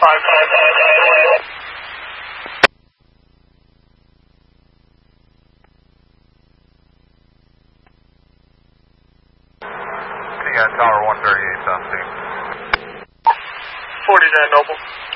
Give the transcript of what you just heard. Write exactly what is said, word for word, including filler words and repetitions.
five five five. Tower one thirty-eight, South Sea. forty-nine Noble.